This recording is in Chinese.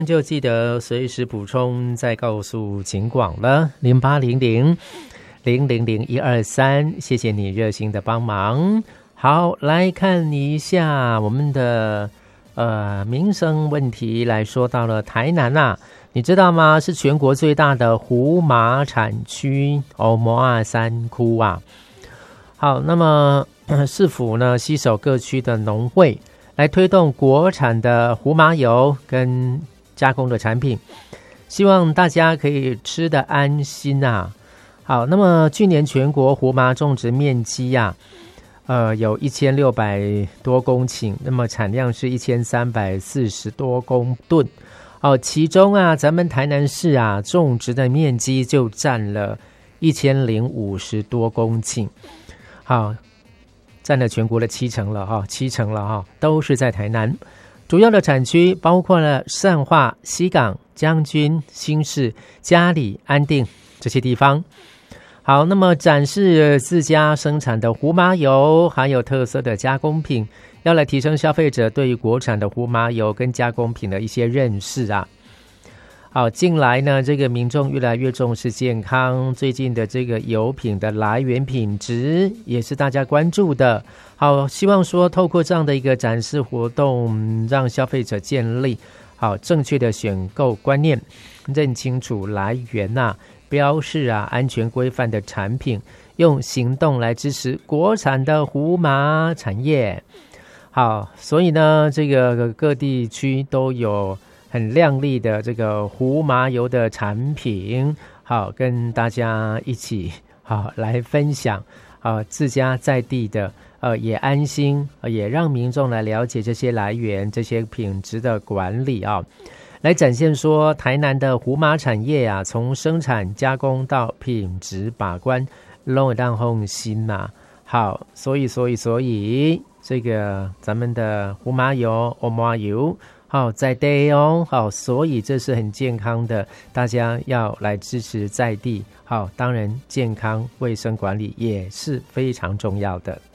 就记得随时补充再告诉警广了0800000123，谢谢你热心的帮忙。好，来看一下我们的民生问题，来说到了台南啊，你知道吗？是全国最大的胡麻产区摩阿山窟啊。好，那么市府呢携手各区的农会，来推动国产的胡麻油跟加工的产品，希望大家可以吃得安心啊。好，那么去年全国胡麻种植面积啊，有1600多公顷，那么产量是1340多公吨。其中啊，咱们台南市啊，种植的面积就占了1050多公顷。好，占了全国的7成了哈，都是在台南。主要的产区包括了善化、西港、将军、新市、嘉里、安定这些地方。好，那么展示自家生产的胡麻油，还有特色的加工品，要来提升消费者对于国产的胡麻油跟加工品的一些认识啊。好，近来呢，这个民众越来越重视健康，最近的这个油品的来源品质也是大家关注的。好，希望说透过这样的一个展示活动，让消费者建立好正确的选购观念，认清楚来源啊、标示啊、安全规范的产品，用行动来支持国产的胡麻产业。好，所以呢，这个各地区都有很亮丽的这个胡麻油的产品，好跟大家一起好来分享自家在地的也安心，也让民众来了解这些来源、这些品质的管理啊，来展现说台南的胡麻产业啊，从生产加工到品质把关，都有当放心呐。好，所以这个咱们的胡麻油、欧麻油。好，在地哦，好，所以这是很健康的，大家要来支持在地。好，当然健康卫生管理也是非常重要的。